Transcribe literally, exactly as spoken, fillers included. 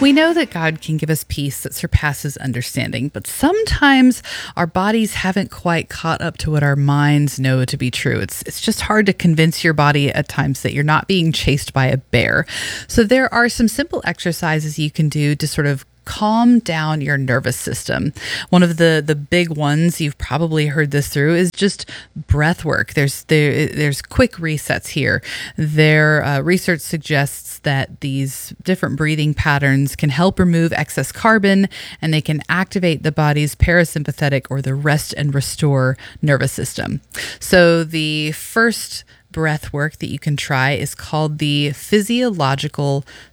We know that God can give us peace that surpasses understanding, but sometimes our bodies haven't quite caught up to what our minds know to be true. It's it's just hard to convince your body at times that you're not being chased by a bear. So there are some simple exercises you can do to sort of calm down your nervous system. One of the the big ones you've probably heard this through is just breath work. There's there there's quick resets here. Their uh, research suggests that these different breathing patterns can help remove excess carbon, and they can activate the body's parasympathetic or the rest and restore nervous system. So the first breath work that you can try is called the physiological